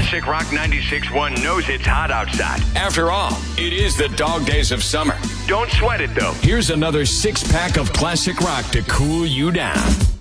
Classic Rock 96.1 knows it's hot outside. After all, it is the dog days of summer. Don't sweat it, though. Here's another 6-pack of Classic Rock to cool you down.